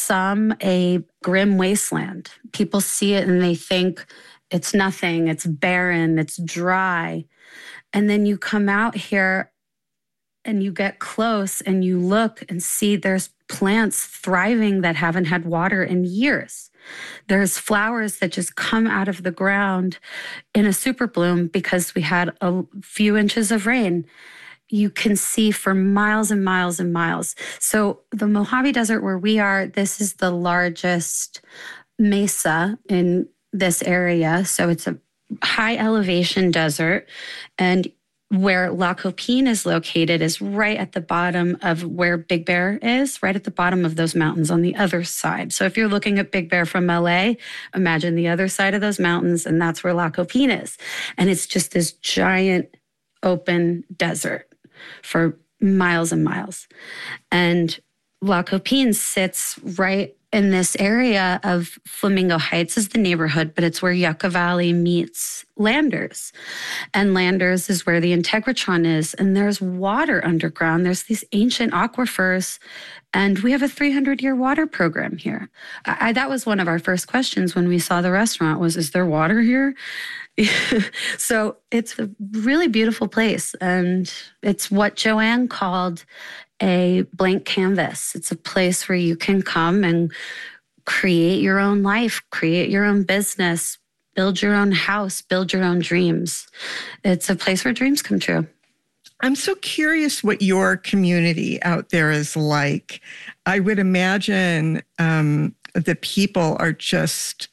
some a grim wasteland. People see it and they think it's nothing, it's barren, it's dry. And then you come out here and you get close and you look and see there's plants thriving that haven't had water in years. There's flowers that just come out of the ground in a super bloom because we had a few inches of rain. You can see for miles and miles and miles. So the Mojave Desert where we are, this is the largest mesa in this area. So it's a high elevation desert. And where Lac Copine is located is right at the bottom of where Big Bear is, right at the bottom of those mountains on the other side. So if you're looking at Big Bear from LA, imagine the other side of those mountains, and that's where Lac Copine is. And it's just this giant open desert for miles and miles. And Lac Copine sits right in this area of Flamingo Heights is the neighborhood, but it's where Yucca Valley meets Landers. And Landers is where the Integratron is. And there's water underground. There's these ancient aquifers. And we have a 300-year water program here. That was one of our first questions when we saw the restaurant was, is there water here? So it's a really beautiful place. And it's what Joanne called a blank canvas. It's a place where you can come and create your own life, create your own business, build your own house, build your own dreams. It's a place where dreams come true. I'm so curious what your community out there is like. I would imagine the people are just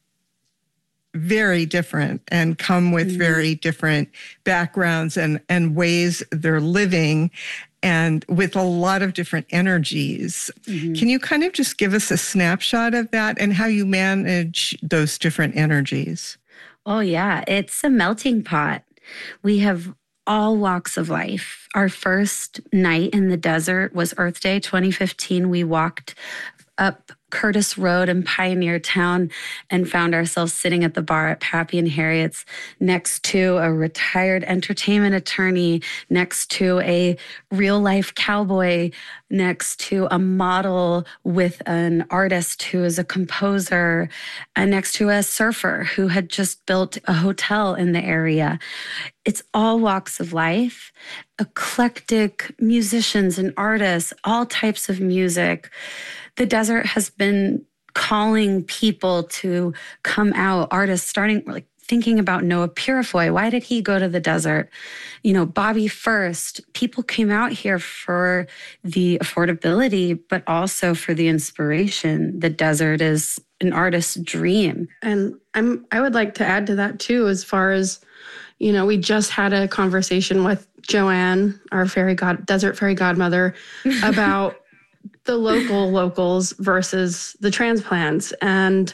very different and come with very different backgrounds and ways they're living, and with a lot of different energies. Can you kind of just give us a snapshot of that and how you manage those different energies? Oh, yeah. It's a melting pot. We have all walks of life. Our first night in the desert was Earth Day 2015. We walked up Curtis Road in Pioneer Town and found ourselves sitting at the bar at Pappy and Harriet's next to a retired entertainment attorney, next to a real-life cowboy, next to a model with an artist who is a composer, and next to a surfer who had just built a hotel in the area. It's all walks of life, eclectic musicians and artists, all types of music. The desert has been calling people to come out, artists starting like thinking about Noah Purifoy. Why did he go to the desert? You know, Bobby First. People came out here for the affordability, but also for the inspiration. The desert is an artist's dream. And I would like to add to that too, as far as, you know, we just had a conversation with Joanne, our desert fairy godmother, about the locals versus the transplants. And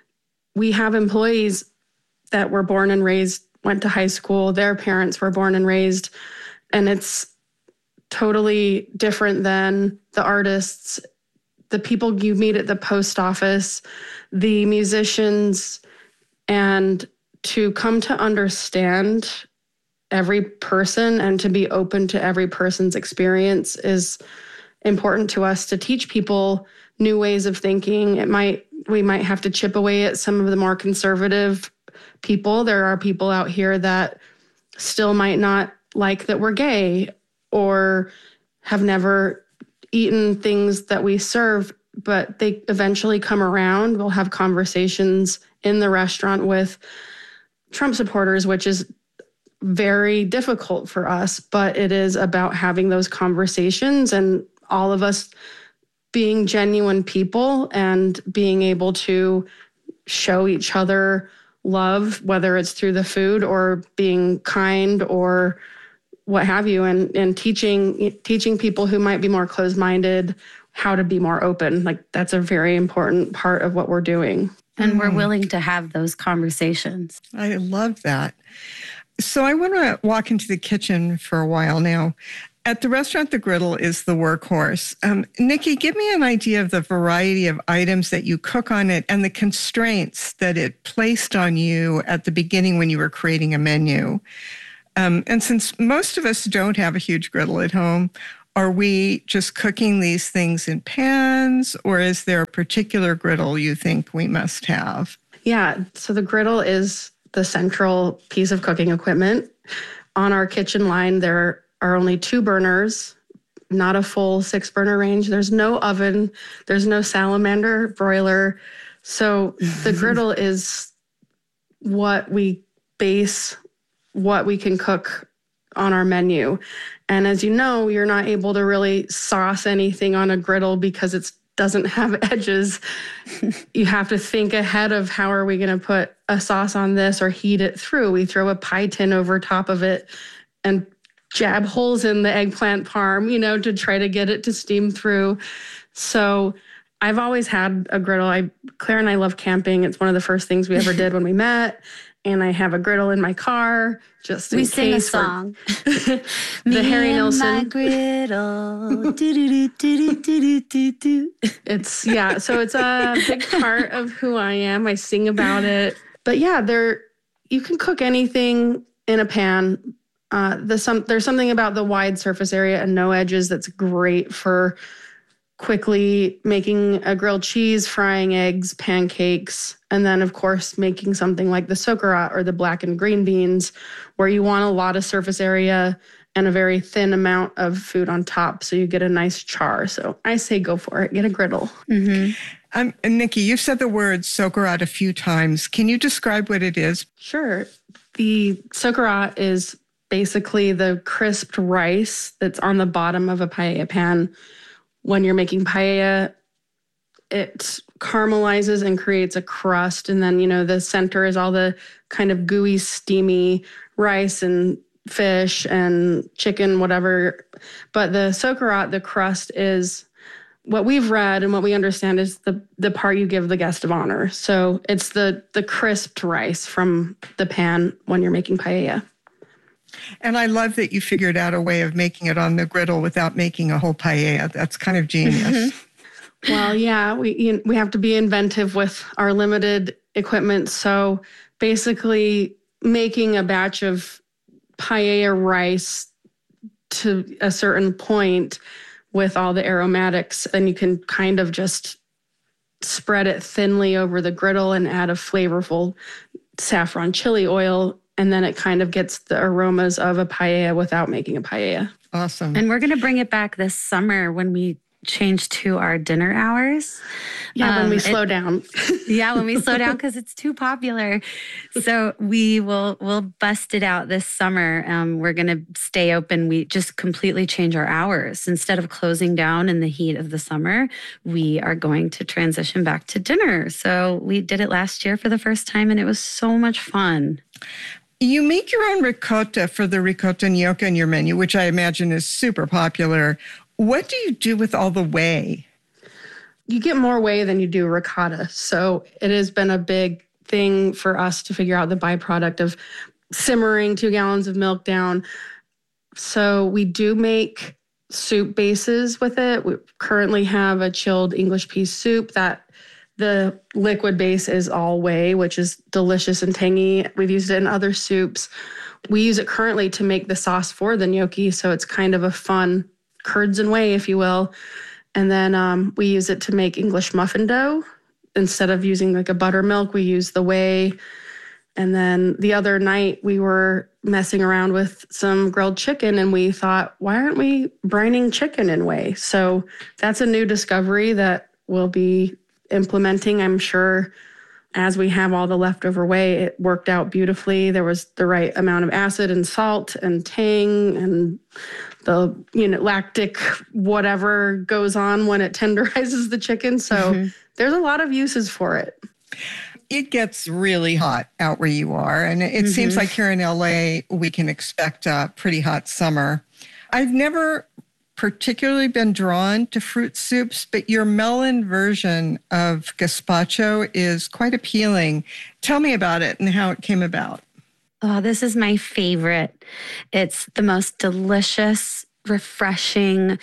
we have employees that were born and raised, went to high school, their parents were born and raised, and it's totally different than the artists, the people you meet at the post office, the musicians, and to come to understand every person and to be open to every person's experience is important to us. To teach people new ways of thinking. We might have to chip away at some of the more conservative people. There are people out here that still might not like that we're gay or have never eaten things that we serve, but they eventually come around. We'll have conversations in the restaurant with Trump supporters, which is very difficult for us, but it is about having those conversations and all of us being genuine people and being able to show each other love, whether it's through the food or being kind or what have you, and teaching people who might be more closed-minded how to be more open. Like, that's a very important part of what we're doing. And we're willing to have those conversations. I love that. So I want to walk into the kitchen for a while now. At the restaurant, the griddle is the workhorse. Nikki, give me an idea of the variety of items that you cook on it and the constraints that it placed on you at the beginning when you were creating a menu. And since most of us don't have a huge griddle at home, Are we just cooking these things in pans, or is there a particular griddle you think we must have? Yeah, so the griddle is the central piece of cooking equipment. On our kitchen line, there are only 2 burners, not a full 6-burner range. There's no oven. There's no salamander broiler. So the griddle is what we base what we can cook on our menu. And as you know, you're not able to really sauce anything on a griddle because it doesn't have edges. You have to think ahead of how are we going to put a sauce on this or heat it through. We throw a pie tin over top of it and jab holes in the eggplant parm, to try to get it to steam through. So I've always had a griddle. Claire and I love camping. It's one of the first things we ever did when we met. And I have a griddle in my car just in case. We sing a song. The Harry Nilsson. My griddle. Do. So it's a big part of who I am. I sing about it. But yeah, you can cook anything in a pan. There's something about the wide surface area and no edges that's great for quickly making a grilled cheese, frying eggs, pancakes, and then, of course, making something like the socarrat or the black and green beans, where you want a lot of surface area and a very thin amount of food on top, so you get a nice char. So I say go for it. Get a griddle. Mm-hmm. Nikki, you've said the word socarrat a few times. Can you describe what it is? Sure. The socarrat is basically the crisped rice that's on the bottom of a paella pan. When you're making paella, it caramelizes and creates a crust. And then, the center is all the kind of gooey, steamy rice and fish and chicken, whatever. But the socarrat, the crust, is what we've read and what we understand is the part you give the guest of honor. So it's the crisped rice from the pan when you're making paella. And I love that you figured out a way of making it on the griddle without making a whole paella. That's kind of genius. Well, yeah, we have to be inventive with our limited equipment. So basically making a batch of paella rice to a certain point with all the aromatics, and you can kind of just spread it thinly over the griddle and add a flavorful saffron chili oil. And then it kind of gets the aromas of a paella without making a paella. Awesome. And we're going to bring it back this summer when we change to our dinner hours. Yeah, when we slow down. Yeah, when we slow down because it's too popular. So we'll bust it out this summer. We're going to stay open. We just completely change our hours. Instead of closing down in the heat of the summer, we are going to transition back to dinner. So we did it last year for the first time, and it was so much fun. You make your own ricotta for the ricotta gnocchi in your menu, which I imagine is super popular. What do you do with all the whey? You get more whey than you do ricotta. So it has been a big thing for us to figure out the byproduct of simmering 2 gallons of milk down. So we do make soup bases with it. We currently have a chilled English peas soup that the liquid base is all whey, which is delicious and tangy. We've used it in other soups. We use it currently to make the sauce for the gnocchi, so it's kind of a fun curds and whey, if you will. And then we use it to make English muffin dough. Instead of using like a buttermilk, we use the whey. And then the other night we were messing around with some grilled chicken and we thought, why aren't we brining chicken in whey? So that's a new discovery that we'll be implementing, I'm sure, as we have all the leftover whey. It worked out beautifully. There was the right amount of acid and salt and tang and the lactic whatever goes on when it tenderizes the chicken. So there's a lot of uses for it. It gets really hot out where you are, and it seems like here in LA we can expect a pretty hot summer. I've never particularly been drawn to fruit soups, but your melon version of gazpacho is quite appealing. Tell me about it and how it came about. Oh, this is my favorite. It's the most delicious, refreshing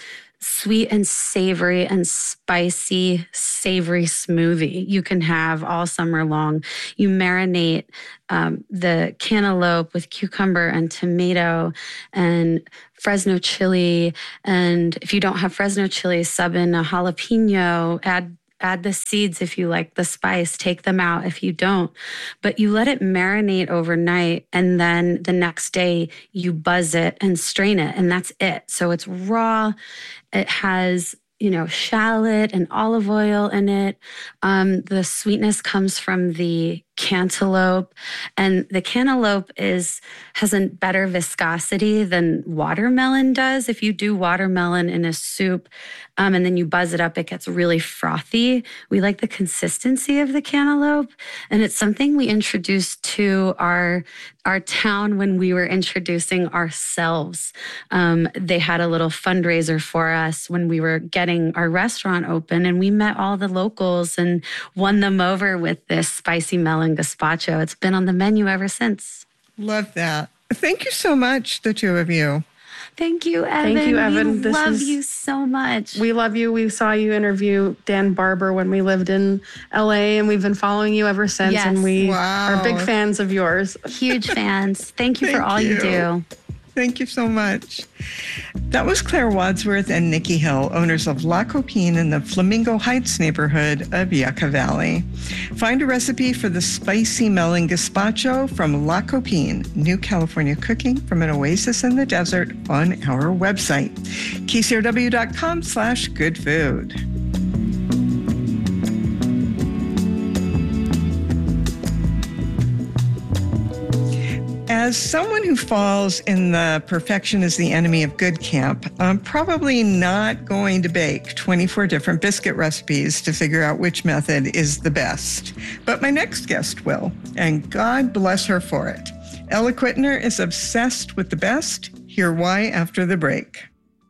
sweet and savory and spicy, savory smoothie you can have all summer long. You marinate the cantaloupe with cucumber and tomato and Fresno chili. And if you don't have Fresno chili, sub in a jalapeno, add the seeds if you like the spice, take them out if you don't. But you let it marinate overnight, and then the next day you buzz it and strain it, and that's it. So it's raw. It has, shallot and olive oil in it. The sweetness comes from the cantaloupe, and the cantaloupe has a better viscosity than watermelon does. If you do watermelon in a soup and then you buzz it up, it gets really frothy. We like the consistency of the cantaloupe, and it's something we introduced to our town when we were introducing ourselves. They had a little fundraiser for us when we were getting our restaurant open, and we met all the locals and won them over with this spicy melon gazpacho. It's been on the menu ever since. Love that. Thank you so much, the two of you. Thank you, Evan. Thank you, Evan. We love you so much. We love you. We saw you interview Dan Barber when we lived in LA, and we've been following you ever since. Yes. And we are big fans of yours. Huge fans. Thank you for all you do. Thank you so much. That was Claire Wadsworth and Nikki Hill, owners of La Copine in the Flamingo Heights neighborhood of Yucca Valley. Find a recipe for the spicy melon gazpacho from La Copine, New California cooking from an oasis in the desert, on our website, kcrw.com/goodfood. As someone who falls in the perfection is the enemy of good camp, I'm probably not going to bake 24 different biscuit recipes to figure out which method is the best. But my next guest will, and God bless her for it. Ella Quittner is obsessed with the best. Hear why after the break.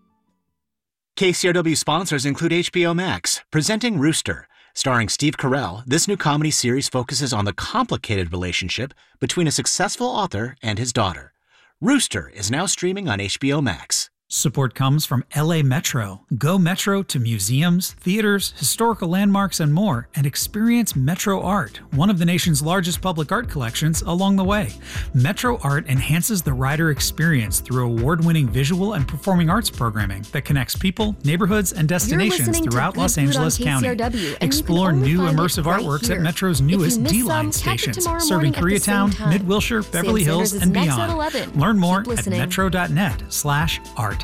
KCRW sponsors include HBO Max, presenting Rooster. Starring Steve Carell, this new comedy series focuses on the complicated relationship between a successful author and his daughter. Rooster is now streaming on HBO Max. Support comes from LA Metro. Go Metro to museums, theaters, historical landmarks, and more, and experience Metro Art, one of the nation's largest public art collections, along the way. Metro Art enhances the rider experience through award-winning visual and performing arts programming that connects people, neighborhoods, and destinations throughout Los Angeles County. Explore new immersive artworks at Metro's newest D-Line stations, serving Koreatown, Mid-Wilshire, Beverly Hills, and beyond. Learn more at metro.net/art.